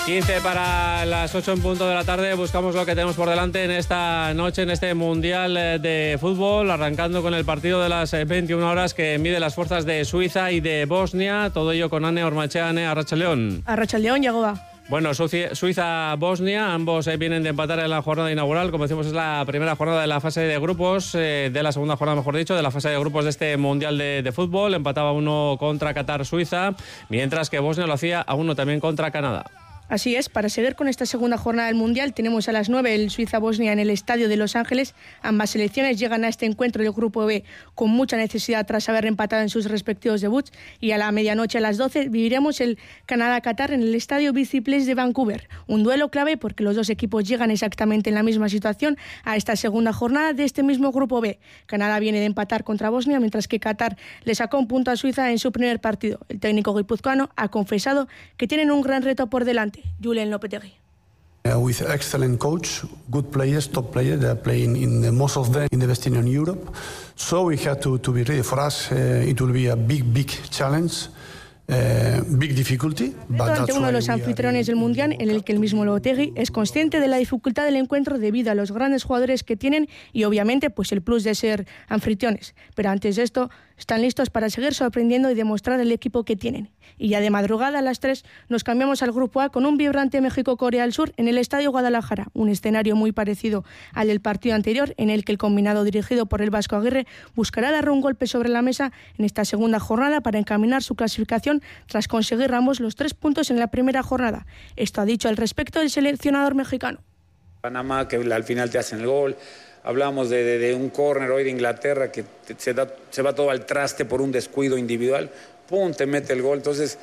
15 para las 8 en punto de la tarde. Buscamos lo que tenemos por delante en esta noche, en este Mundial de Fútbol, arrancando con el partido de las 21 horas que mide las fuerzas de Suiza y de Bosnia. Todo ello con Ane Ormachea. Ane, Arratsaldeon. Arratsaldeon, Yagoba. Bueno, Suiza-Bosnia, ambos vienen de empatar en la jornada inaugural. Como decimos, es la primera jornada de la fase de grupos, de la segunda jornada, mejor dicho, de la fase de grupos de este Mundial de Fútbol. Empataba 1 contra Qatar-Suiza, mientras que Bosnia lo hacía a 1 también contra Canadá. Así es, para seguir con esta segunda jornada del Mundial tenemos a las 9 el Suiza-Bosnia en el Estadio de Los Ángeles. Ambas selecciones llegan a este encuentro del Grupo B con mucha necesidad tras haber empatado en sus respectivos debuts, y a la medianoche a las 12 viviremos el Canadá-Qatar en el Estadio BC Place de Vancouver. Un duelo clave porque los dos equipos llegan exactamente en la misma situación a esta segunda jornada de este mismo Grupo B. Canadá viene de empatar contra Bosnia, mientras que Qatar le sacó un punto a Suiza en su primer partido. El técnico guipuzcoano ha confesado que tienen un gran reto por delante. Julen Lopetegui. With excellent coach, good players, top players, they are playing in most of them in the Western Europe. So we have to be ready. For us, it will be a big challenge. Big difficulty, ante uno de los anfitriones del Mundial, en el que el mismo Lopetegui es consciente de la dificultad del encuentro debido a los grandes jugadores que tienen y obviamente pues el plus de ser anfitriones. Pero antes de esto están listos para seguir sorprendiendo y demostrar el equipo que tienen. Y ya de madrugada a las 3 nos cambiamos al Grupo A con un vibrante México-Corea del Sur en el Estadio Guadalajara, un escenario muy parecido al del partido anterior, en el que el combinado dirigido por el Vasco Aguirre buscará dar un golpe sobre la mesa en esta segunda jornada para encaminar su clasificación tras conseguir ambos los 3 puntos en la primera jornada. Esto ha dicho al respecto el seleccionador mexicano. Panamá, que al final te hacen el gol. Hablamos de un córner hoy de Inglaterra que se va todo al traste por un descuido individual. ¡Pum!, te mete el gol. Entonces,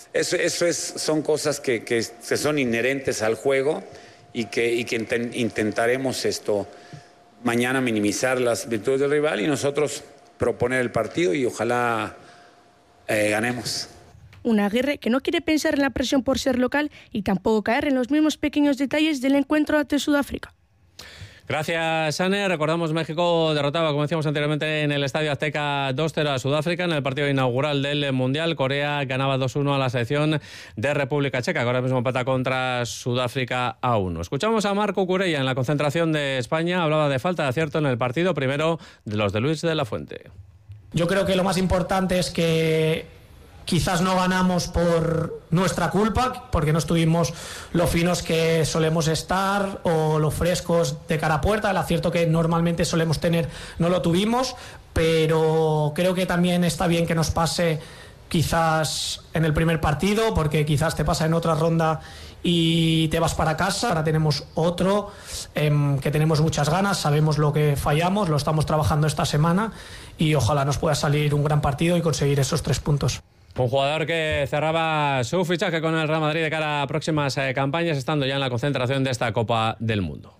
son cosas que son inherentes al juego y que intentaremos mañana minimizar las virtudes del rival y nosotros proponer el partido y ojalá ganemos. Un Aguirre que no quiere pensar en la presión por ser local y tampoco caer en los mismos pequeños detalles del encuentro ante Sudáfrica. Gracias, Anne. Recordamos, México derrotaba, como decíamos anteriormente, en el Estadio Azteca 2-0 a Sudáfrica en el partido inaugural del Mundial. Corea ganaba 2-1 a la selección de República Checa, que ahora mismo empata contra Sudáfrica a 1. Escuchamos a Marco Curella en la concentración de España. Hablaba de falta de acierto en el partido, primero de los de Luis de la Fuente. Yo creo que lo más importante es que quizás no ganamos por nuestra culpa, porque no estuvimos lo finos que solemos estar o lo frescos de cara a puerta. El acierto que normalmente solemos tener no lo tuvimos, pero creo que también está bien que nos pase quizás en el primer partido, porque quizás te pasa en otra ronda y te vas para casa. Ahora tenemos otro que tenemos muchas ganas, sabemos lo que fallamos, lo estamos trabajando esta semana y ojalá nos pueda salir un gran partido y conseguir esos 3 puntos. Un jugador que cerraba su fichaje con el Real Madrid de cara a próximas campañas, estando ya en la concentración de esta Copa del Mundo.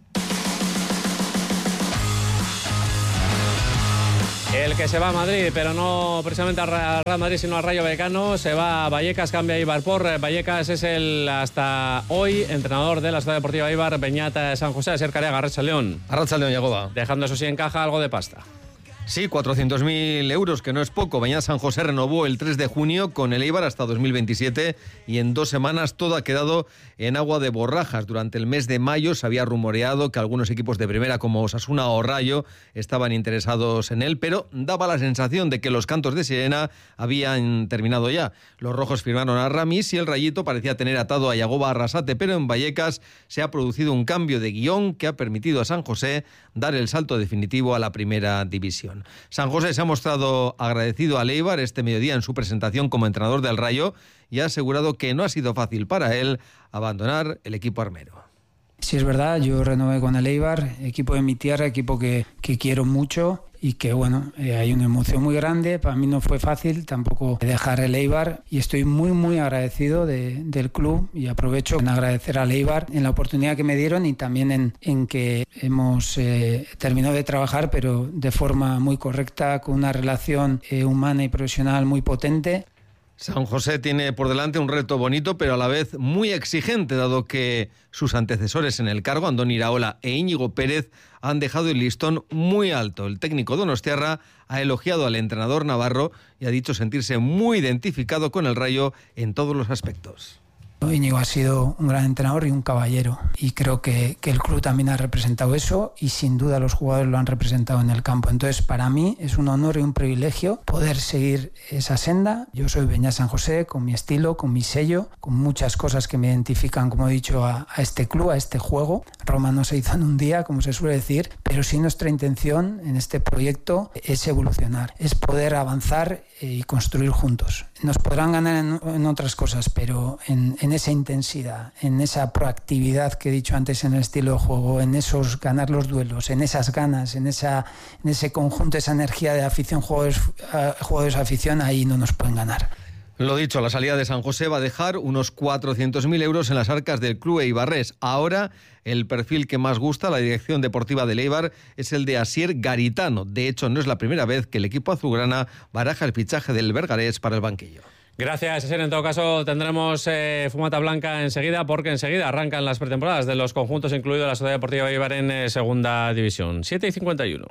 El que se va a Madrid, pero no precisamente al Real Madrid, sino al Rayo Vallecano, se va a Vallecas, cambia a Eibar por Vallecas. Es el, hasta hoy, entrenador de la Sociedad Deportiva Eibar, Beñat San José, Asier Careaga, Arratsaldeon. Arratsaldeon, Yagoba. Dejando eso sí en caja algo de pasta. Sí, 400.000 euros, que no es poco. Beñat San José renovó el 3 de junio con el Eibar hasta 2027 y en 2 semanas todo ha quedado en agua de borrajas. Durante el mes de mayo se había rumoreado que algunos equipos de primera como Osasuna o Rayo estaban interesados en él, pero daba la sensación de que los cantos de sirena habían terminado ya. Los rojos firmaron a Ramis y el Rayito parecía tener atado a Yagoba Arrasate, pero en Vallecas se ha producido un cambio de guión que ha permitido a San José dar el salto definitivo a la primera división. San José se ha mostrado agradecido a Eibar este mediodía en su presentación como entrenador del Rayo y ha asegurado que no ha sido fácil para él abandonar el equipo armero. Sí, es verdad, yo renové con el Eibar, equipo de mi tierra, equipo que quiero mucho y que bueno, hay una emoción muy grande. Para mí no fue fácil tampoco dejar el Eibar y estoy muy agradecido del club y aprovecho en agradecer al Eibar en la oportunidad que me dieron y también en que hemos terminado de trabajar, pero de forma muy correcta, con una relación humana y profesional muy potente. San José tiene por delante un reto bonito, pero a la vez muy exigente, dado que sus antecesores en el cargo, Andoni Iraola e Íñigo Pérez, han dejado el listón muy alto. El técnico donostiarra ha elogiado al entrenador navarro y ha dicho sentirse muy identificado con el Rayo en todos los aspectos. Íñigo ha sido un gran entrenador y un caballero, y creo que el club también ha representado eso, y sin duda los jugadores lo han representado en el campo. Entonces, para mí es un honor y un privilegio poder seguir esa senda. Yo soy Beñat San José, con mi estilo, con mi sello, con muchas cosas que me identifican, como he dicho, a este club, a este juego. Roma no se hizo en un día, como se suele decir, pero sí nuestra intención en este proyecto es evolucionar, es poder avanzar y construir juntos. Nos podrán ganar en otras cosas, pero en esa intensidad, en esa proactividad que he dicho antes en el estilo de juego, en esos ganar los duelos, en esas ganas, en ese conjunto, esa energía de afición, jugadores afición, ahí no nos pueden ganar. Lo dicho, la salida de San José va a dejar unos 400.000 euros en las arcas del club eibarrés. Ahora, el perfil que más gusta a la dirección deportiva del Eibar es el de Asier Garitano. De hecho, no es la primera vez que el equipo azulgrana baraja el fichaje del bergarés para el banquillo. Gracias, Asier. En todo caso, tendremos fumata blanca enseguida, porque enseguida arrancan las pretemporadas de los conjuntos, incluido la Sociedad Deportiva Eibar en Segunda División. 7:51.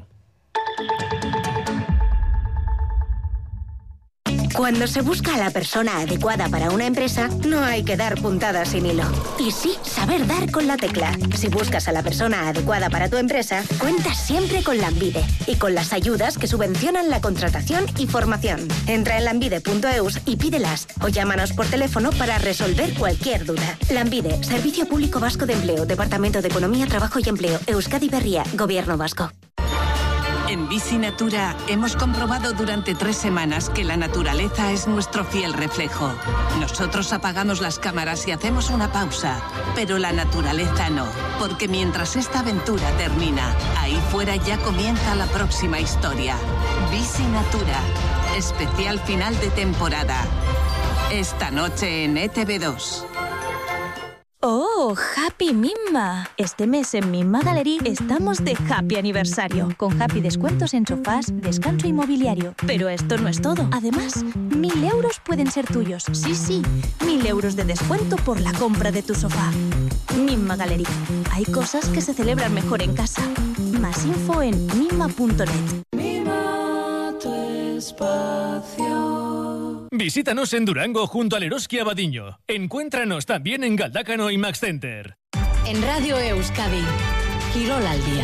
Cuando se busca a la persona adecuada para una empresa, no hay que dar puntadas sin hilo. Y sí, saber dar con la tecla. Si buscas a la persona adecuada para tu empresa, cuentas siempre con Lanbide y con las ayudas que subvencionan la contratación y formación. Entra en lanbide.eus y pídelas, o llámanos por teléfono para resolver cualquier duda. Lanbide, Servicio Público Vasco de Empleo, Departamento de Economía, Trabajo y Empleo, Euskadi Berria, Gobierno Vasco. En Bici Natura hemos comprobado durante 3 semanas que la naturaleza es nuestro fiel reflejo. Nosotros apagamos las cámaras y hacemos una pausa, pero la naturaleza no, porque mientras esta aventura termina, ahí fuera ya comienza la próxima historia. Bici Natura, especial final de temporada. Esta noche en ETV2. ¡Oh, Happy Mimma! Este mes en Mimma Gallery estamos de Happy Aniversario, con Happy descuentos en sofás, descanso inmobiliario. Pero esto no es todo. Además, 1.000 euros pueden ser tuyos. Sí, 1.000 euros de descuento por la compra de tu sofá. Mimma Gallery. Hay cosas que se celebran mejor en casa. Más info en mimma.net. Mima tu espacio. Visítanos en Durango junto al Eroski Abadiño. Encuéntranos también en Galdácano y Max Center. En Radio Euskadi, Quirol al día.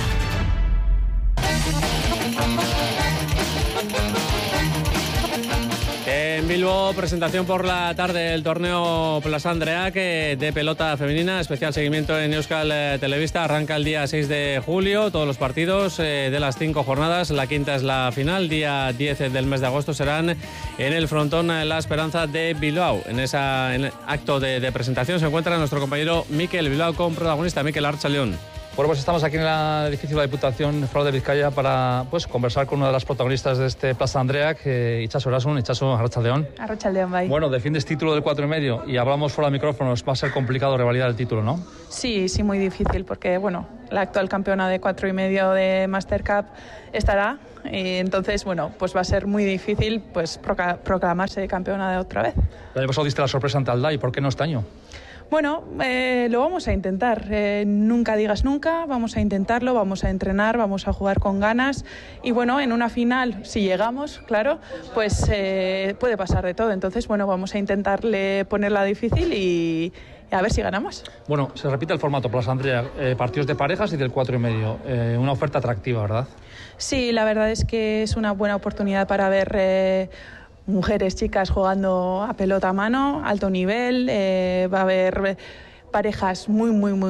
En Bilbo, presentación por la tarde del torneo Plaza Andreak de pelota femenina, especial seguimiento en Euskal Telebista. Arranca el día 6 de julio, todos los partidos de las 5 jornadas. La quinta es la final, día 10 del mes de agosto serán en el frontón La Esperanza de Bilbao. En ese acto de presentación se encuentra nuestro compañero Mikel Bilbao con protagonista. Mikel, Arratsaldeon. Bueno, pues estamos aquí en el edificio de la Diputación Foral de Vizcaya para conversar con una de las protagonistas de este Plaza Andreak, Itxaso Erasun. Itxaso, Arratsaldeon. Arratsaldeon, bai. Bueno, defiendes título del 4,5 y hablamos fuera de micrófonos. Va a ser complicado revalidar el título, ¿no? Sí, muy difícil, porque la actual campeona de 4,5 de Master Cup estará. Y entonces, pues va a ser muy difícil proclamarse campeona de otra vez. El año pasado diste la sorpresa ante Aldai. ¿Por qué no este año? Bueno, lo vamos a intentar. Nunca digas nunca, vamos a intentarlo, vamos a entrenar, vamos a jugar con ganas. Y en una final, si llegamos, claro, pues puede pasar de todo. Entonces, vamos a intentarle ponerla difícil y a ver si ganamos. Bueno, se repite el formato Plaza Andreak, partidos de parejas y del 4,5. Una oferta atractiva, ¿verdad? Sí, la verdad es que es una buena oportunidad para ver mujeres, chicas jugando a pelota a mano, alto nivel. Va a haber parejas muy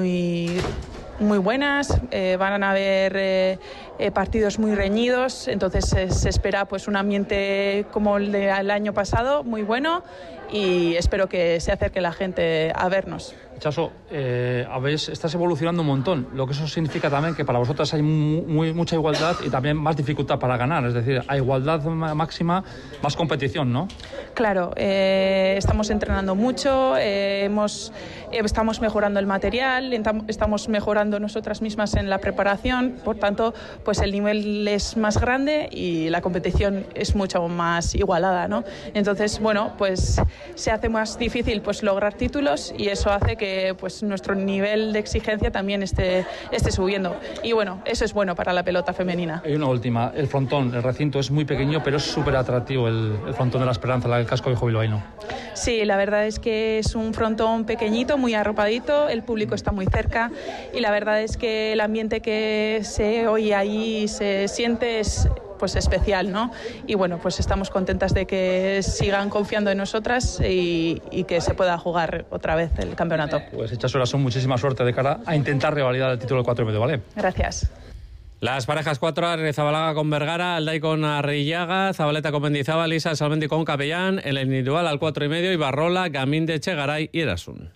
buenas, van a haber partidos muy reñidos, entonces se espera un ambiente como el del año pasado, muy bueno, y espero que se acerque la gente a vernos. Chaso, estás evolucionando un montón, lo que eso significa también que para vosotras hay mucha igualdad y también más dificultad para ganar, es decir, a igualdad máxima, más competición, ¿no? Claro, estamos entrenando mucho, estamos mejorando el material, estamos mejorando nosotras mismas en la preparación, por tanto, el nivel es más grande y la competición es mucho más igualada, ¿no? Entonces, se hace más difícil lograr títulos y eso hace que nuestro nivel de exigencia también esté subiendo. Y eso es bueno para la pelota femenina. Hay una última, el frontón, el recinto es muy pequeño, pero es súper atractivo el frontón de la Esperanza, el casco viejo bilbaíno. Sí, la verdad es que es un frontón pequeñito, muy arropadito, el público está muy cerca y la verdad es que el ambiente que se oye ahí y se siente es pues especial, ¿no? Y bueno, pues estamos contentas de que sigan confiando en nosotras y que se pueda jugar otra vez el campeonato. Pues hechas horas son muchísima suerte de cara a intentar revalidar el título del 4,5, ¿vale? Gracias. Las parejas 4, Arrizabalaga con Vergara, Alday con Arrillaga, Zabaleta con Mendizábal, Lisa Salmendi con Capellán, en el individual al 4,5, Ibarrola, Gaminde, Chegaray y Erasun.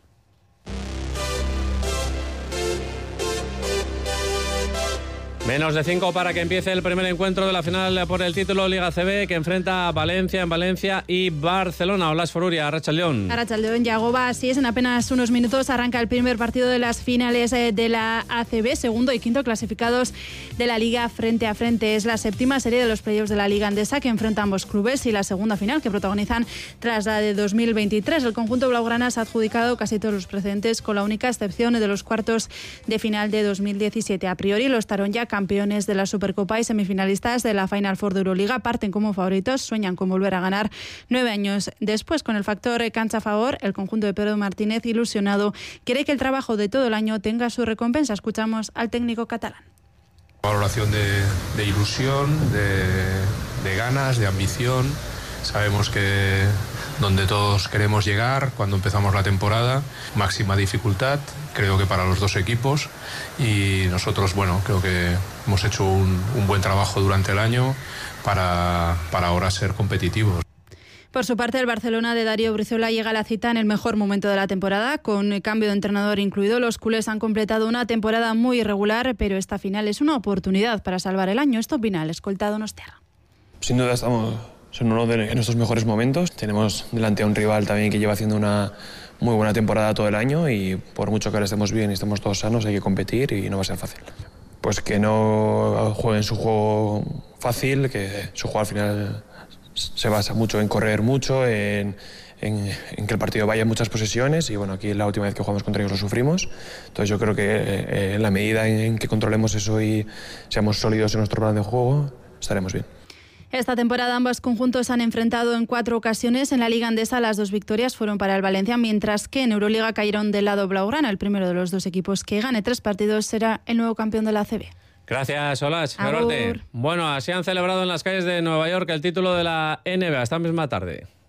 Menos de 5 para que empiece el primer encuentro de la final por el título Liga CB, que enfrenta a Valencia en Valencia y Barcelona. Olas Foruria, Arratsaldeon. Arratsaldeon, Yagoba. Así es, en apenas unos minutos arranca el primer partido de las finales de la ACB, segundo y quinto clasificados de la Liga frente a frente. Es la séptima serie de los playoffs de la Liga Andesa que enfrenta a ambos clubes y la segunda final que protagonizan tras la de 2023. El conjunto blaugrana se ha adjudicado casi todos los precedentes, con la única excepción de los cuartos de final de 2017. A priori, los Taronja, campeones de la Supercopa y semifinalistas de la Final Four de Euroliga, parten como favoritos, sueñan con volver a ganar 9 años después. Con el factor cancha a favor, el conjunto de Pedro Martínez, ilusionado, quiere que el trabajo de todo el año tenga su recompensa. Escuchamos al técnico catalán. Valoración de ilusión, de ganas, de ambición. Sabemos que donde todos queremos llegar cuando empezamos la temporada, máxima dificultad, creo que para los dos equipos, y nosotros, bueno, creo que hemos hecho un buen trabajo durante el año para ahora ser competitivos. Por su parte, el Barcelona de Darío Brizuela llega a la cita en el mejor momento de la temporada, con el cambio de entrenador incluido. Los culés han completado una temporada muy irregular, pero esta final es una oportunidad para salvar el año. Esto opina el escolta Donostiarra. Sin duda estamos en uno de nuestros mejores momentos. Tenemos delante a un rival también que lleva haciendo una muy buena temporada todo el año y por mucho que ahora estemos bien y estemos todos sanos, hay que competir y no va a ser fácil. Pues que no jueguen su juego fácil, que su juego al final se basa mucho en correr mucho, en que el partido vaya en muchas posesiones y bueno, aquí la última vez que jugamos contra ellos lo sufrimos. Entonces yo creo que en la medida en que controlemos eso y seamos sólidos en nuestro plan de juego, estaremos bien. Esta temporada ambos conjuntos se han enfrentado en 4 ocasiones. En la Liga Andesa las 2 victorias fueron para el Valencia, mientras que en Euroliga cayeron del lado blaugrana. El primero de los 2 equipos que gane 3 partidos será el nuevo campeón de la ACB. Gracias, Olas. Bueno, así han celebrado en las calles de Nueva York el título de la NBA esta misma tarde.